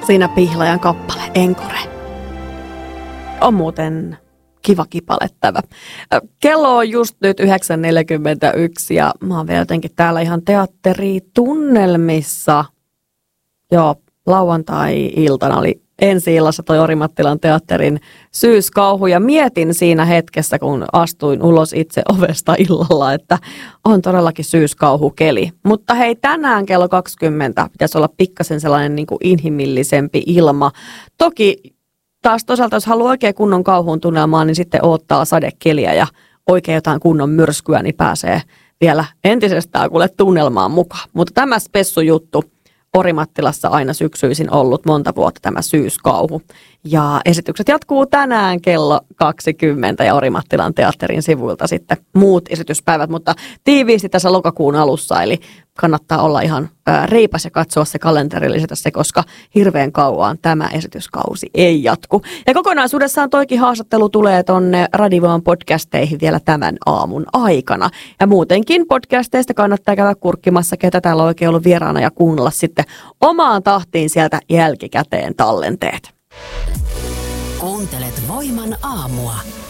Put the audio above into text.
Siinä Pihlajan kappale, Encore. On muuten kiva kipalettävä. Kello on just nyt 9.41 ja mä oon vielä jotenkin täällä ihan teatteritunnelmissa. Joo, lauantai-iltana oli ensi-illassa toi Orimattilan teatterin syyskauhu ja mietin siinä hetkessä, kun astuin ulos itse ovesta illalla, että on todellakin syyskauhukeli. Mutta hei, tänään kello 20 pitäisi olla pikkasen sellainen niin kuin inhimillisempi ilma. Toki taas toisaalta, jos haluaa oikein kunnon kauhun tunnelmaa, niin sitten odottaa sadekeliä ja oikein jotain kunnon myrskyä, niin pääsee vielä entisestään kuule tunnelmaan mukaan. Mutta tämä spessujuttu, Orimattilassa aina syksyisin ollut monta vuotta tämä syyskauhu. Ja esitykset jatkuu tänään kello 20 ja Orimattilan teatterin sivuilta sitten muut esityspäivät, mutta tiiviisti tässä lokakuun alussa, eli kannattaa olla ihan reipas ja katsoa se kalenteri, lisätä se, koska hirveän kauan tämä esityskausi ei jatku. Ja kokonaisuudessaan toikin haastattelu tulee tonne Radiovoiman podcasteihin vielä tämän aamun aikana. Ja muutenkin podcasteista kannattaa käydä kurkkimassa, ketä täällä on oikein ollut vieraana ja kuunnella sitten omaan tahtiin sieltä jälkikäteen tallenteet. Kuuntelet Voiman aamua.